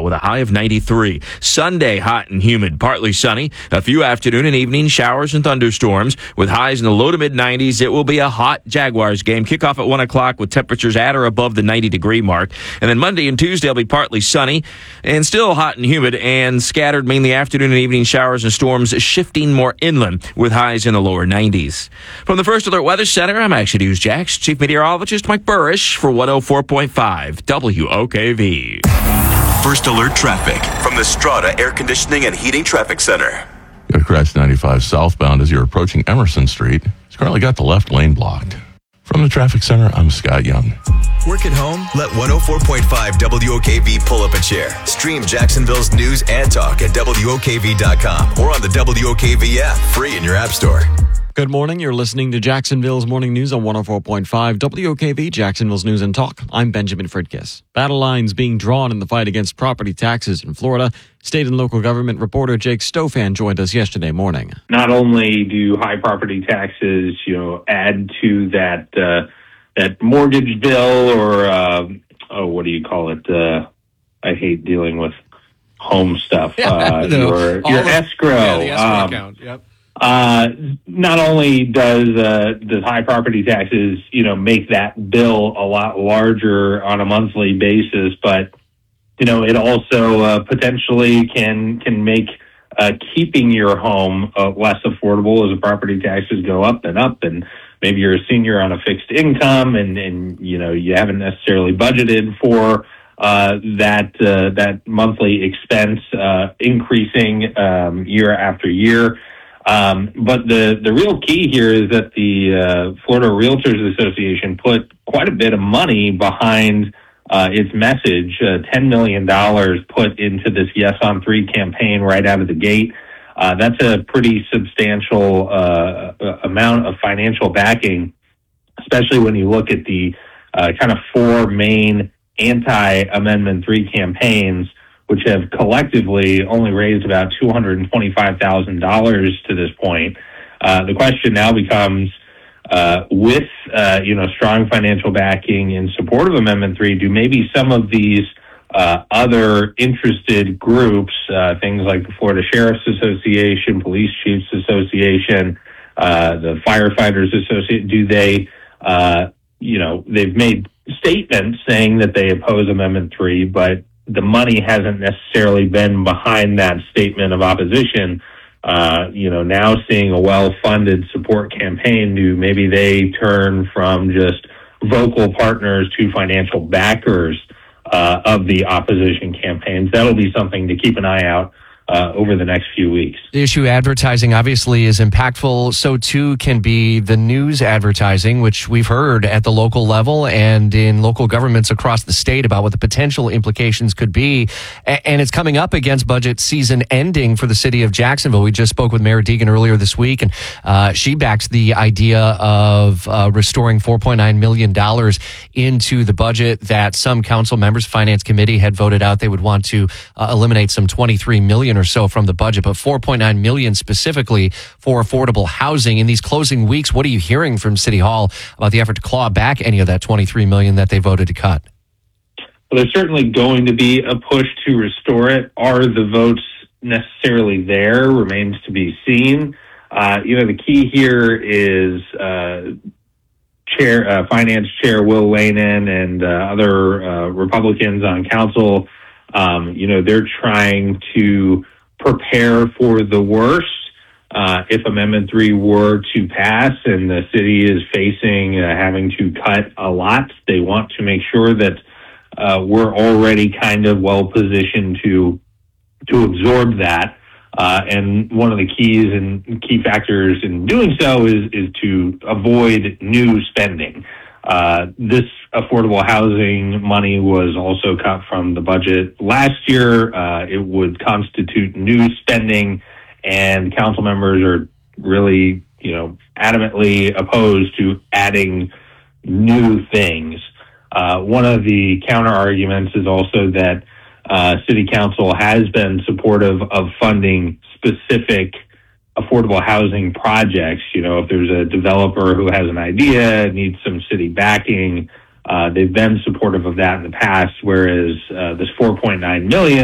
tomorrow with a high of 93. Sunday, hot and humid, partly sunny. A few afternoon and evening showers and thunderstorms with highs in the low to mid 90s. It will be a hot Jaguars game. Kickoff at 1 o'clock with temperatures at or above the 90-degree mark. And then Monday and Tuesday will be partly sunny and still hot and humid and scattered mainly afternoon and evening showers and storms shifting more inland with highs in the lower 90s. From the First Alert Weather Center, I'm Action News Jax Chief Meteorologist Mike Burrish for 104.5 WOKV. First Alert Traffic from the Strata Air Conditioning and Heating Traffic Center. Got a crash 95 southbound as you're approaching Emerson Street. It's currently got the left lane blocked. From the Traffic Center, I'm Scott Young. Work at home? Let 104.5 WOKV pull up a chair. Stream Jacksonville's news and talk at WOKV.com or on the WOKV app, free in your app store. Good morning. You're listening to Jacksonville's Morning News on 104.5 WOKV, Jacksonville's News and Talk. I'm Benjamin Fridkiss. Battle lines being drawn in the fight against property taxes in Florida. State and local government reporter Jake Stofan joined us yesterday morning. Not only do high property taxes, add to that mortgage bill or what do you call it? I hate dealing with home stuff. Your escrow. Yeah, the escrow account. Yep. Not only does high property taxes, make that bill a lot larger on a monthly basis, but it also potentially can make keeping your home less affordable as the property taxes go up, and maybe you're a senior on a fixed income, and you haven't necessarily budgeted for that monthly expense increasing year after year. But the real key here is that the Florida Realtors Association put quite a bit of money behind its message, $10 million put into this Yes on 3 campaign right out of the gate. That's a pretty substantial amount of financial backing, especially when you look at the kind of four main anti-Amendment 3 campaigns, which have collectively only raised about $225,000 to this point. The question now becomes, with strong financial backing in support of Amendment 3, do maybe some of these other interested groups, things like the Florida Sheriff's Association, Police Chiefs Association, the Firefighters Association, do they, they've made statements saying that they oppose Amendment 3, but the money hasn't necessarily been behind that statement of opposition. Now seeing a well-funded support campaign, do maybe they turn from just vocal partners to financial backers of the opposition campaigns? That'll be something to keep an eye out over the next few weeks. The issue advertising obviously is impactful. So too can be the news advertising, which we've heard at the local level and in local governments across the state about what the potential implications could be. And it's coming up against budget season ending for the city of Jacksonville. We just spoke with Mayor Deegan earlier this week, and she backs the idea of restoring $4.9 million into the budget that some council members, Finance Committee, had voted out. They would want to eliminate some $23 million or so from the budget, but $4.9 million specifically for affordable housing. In these closing weeks, what are you hearing from City Hall about the effort to claw back any of that $23 million that they voted to cut? Well, there's certainly going to be a push to restore it. Are the votes necessarily there? Remains to be seen. The key here is Finance Chair Will Lanin and other Republicans on council. They're trying to prepare for the worst. If Amendment 3 were to pass and the city is facing having to cut a lot, they want to make sure that we're already kind of well positioned to absorb that. And one of the keys and key factors in doing so is to avoid new spending. This affordable housing money was also cut from the budget last year. It would constitute new spending, and council members are really, adamantly opposed to adding new things. One of the counter arguments is also that City Council has been supportive of funding specific affordable housing projects. If there's a developer who has an idea, needs some city backing, they've been supportive of that in the past, whereas this $4.9 million